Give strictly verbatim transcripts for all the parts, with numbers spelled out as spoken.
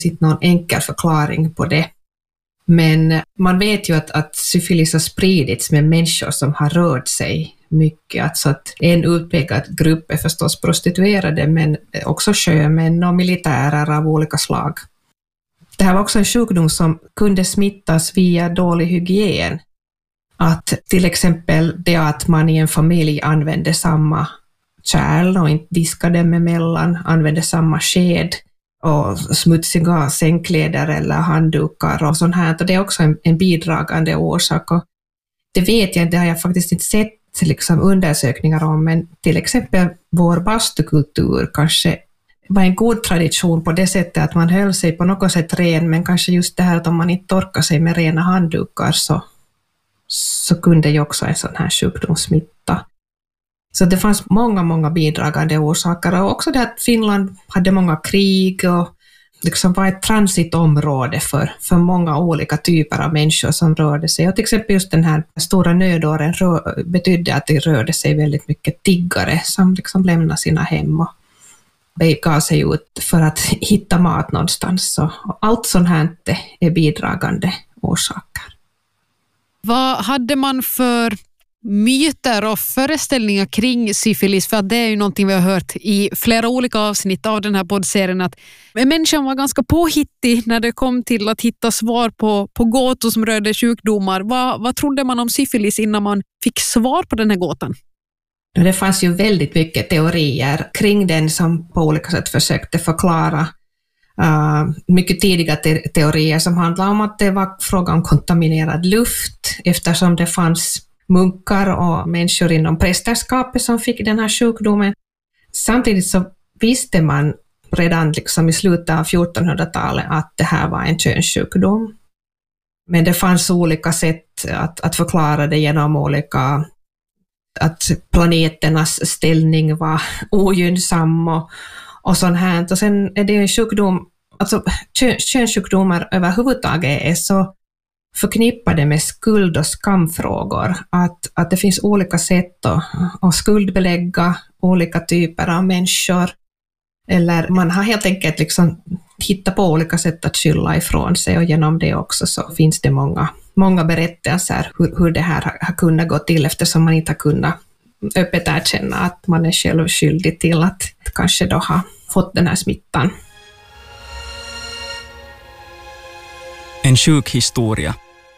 sitta någon enkel förklaring på det. Men man vet ju att, att syfilis har spridits med människor som har rört sig mycket. Alltså att en utpekad grupp är förstås prostituerade, men också sjömän och militärer av olika slag. Det här var också en sjukdom som kunde smittas via dålig hygien. Att till exempel det att man i en familj använde samma kärl och inte diskade dem emellan, använde samma sked och smutsiga sängkläder eller handdukar och sånt här. Och det är också en, en bidragande orsak. Och det vet jag, det har jag faktiskt inte sett liksom undersökningar om, men till exempel vår bastukultur kanske var en god tradition på det sättet att man höll sig på något sätt ren, men kanske just det här att om man inte torkar sig med rena handdukar så, så kunde ju också en sån här sjukdom smitta. Så det fanns många, många bidragande orsaker, och också det att Finland hade många krig och liksom var ett transitområde för, för många olika typer av människor som rörde sig. Och till exempel just den här stora nödåren rör, betydde att det rörde sig väldigt mycket tiggare som liksom lämnade sina hem och gav sig ut för att hitta mat någonstans. Så, och allt sånt här är bidragande orsaker. Vad hade man för myter och föreställningar kring syfilis? För att det är ju någonting vi har hört i flera olika avsnitt av den här poddserien, att människan var ganska påhittig när det kom till att hitta svar på, på gåtor som rörde sjukdomar. Vad, vad trodde man om syfilis innan man fick svar på den här gåtan? Det fanns ju väldigt mycket teorier kring den som på olika sätt försökte förklara uh, mycket tidiga te- teorier som handlade om att det var fråga om kontaminerad luft, eftersom det fanns munkar och människor inom prästerskapet som fick den här sjukdomen. Samtidigt så visste man redan liksom i slutet av fjortonhundratalet att det här var en könssjukdom. Men det fanns olika sätt att, att förklara det genom olika, att planeternas ställning var ogynnsam och, och sånt här. Och sen är det en sjukdom, alltså kön, könssjukdomar överhuvudtaget är så förknippade med skuld- och skamfrågor, att, att det finns olika sätt att, att skuldbelägga olika typer av människor, eller man har helt enkelt liksom hittat på olika sätt att skylla ifrån sig, och genom det också så finns det många, många berättelser hur, hur det här har, har kunnat gå till, eftersom man inte har kunnat öppet erkänna att man är själv skyldig till att kanske då ha fått den här smittan. En sjuk historia.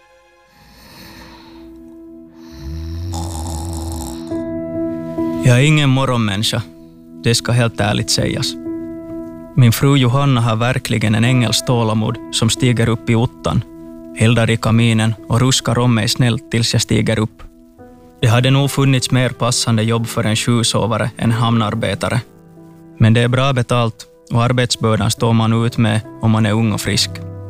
Jag är ingen morgonmänniska, det ska helt ärligt sägas. Min fru Johanna har verkligen en ängels tålamod som stiger upp i ottan, eldar i kaminen och ruskar om mig snällt tills jag stiger upp. Det hade nog funnits mer passande jobb för en sjusovare än hamnarbetare. Men det är bra betalt och arbetsbördan står man ut med om man är ung och frisk.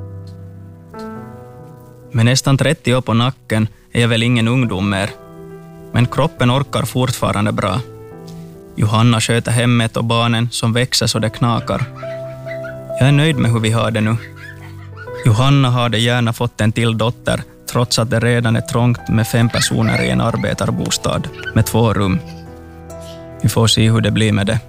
Med nästan trettio år på nacken är jag väl ingen ungdom mer. Men kroppen orkar fortfarande bra. Johanna sköter hemmet och barnen som växer så det knakar. Jag är nöjd med hur vi har det nu. Johanna hade gärna fått en till dotter, trots att det redan är trångt med fem personer i en arbetarbostad med två rum. Vi får se hur det blir med det.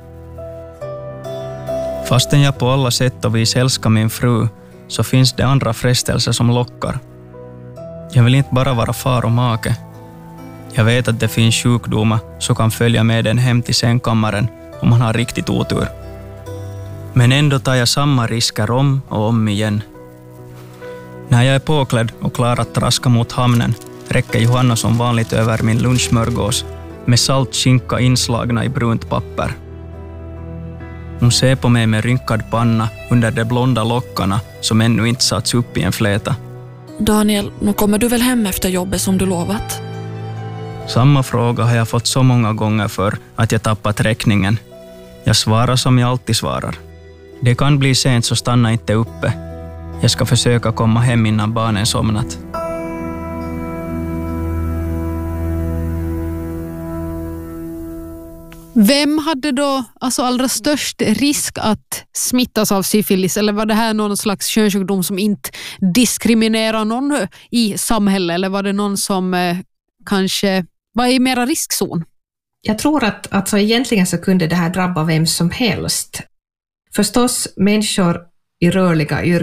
Fastän jag på alla sätt och vis älskar min fru, så finns det andra frestelser som lockar. Jag vill inte bara vara far och make. Jag vet att det finns sjukdomar som kan följa med en hem till sängkammaren om man har riktigt otur. Men ändå tar jag samma risker om och om igen. När jag är påklädd och klar att traska mot hamnen räcker Johanna som vanligt över min lunchmörgås med salt skinka inslagna i brunt papper. Hon ser på mig med rynkad panna under de blonda lockarna som ännu inte satts upp i en fläta. Daniel, nu kommer du väl hem efter jobbet som du lovat? Samma fråga har jag fått så många gånger för att jag tappat räkningen. Jag svarar som jag alltid svarar. Det kan bli sent, så stanna inte uppe. Jag ska försöka komma hem innan barnen somnat. Vem hade då alltså allra störst risk att smittas av syfilis? Eller var det här någon slags könssjukdom som inte diskriminerar någon i samhället? Eller var det någon som eh, kanske var i mera riskzon? Jag tror att alltså, egentligen så kunde det här drabba vem som helst. Förstås människor i rörliga yrken